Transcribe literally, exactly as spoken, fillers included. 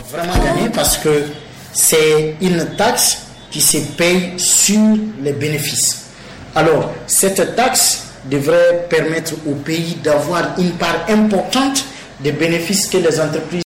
vraiment gagner parce que c'est une taxe qui se paye sur les bénéfices. Alors, cette taxe devrait permettre au pays d'avoir une part importante des bénéfices que les entreprises